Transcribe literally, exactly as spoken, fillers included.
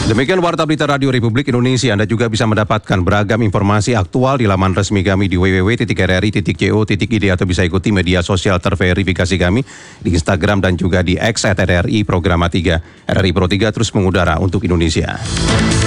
Demikian Warta Berita Radio Republik Indonesia. Anda juga bisa mendapatkan beragam informasi aktual di laman resmi kami di w w w titik r r i titik co titik i d atau bisa ikuti media sosial terverifikasi kami di Instagram dan juga di X at R R I Programa tiga. R R I Pro tiga terus mengudara untuk Indonesia.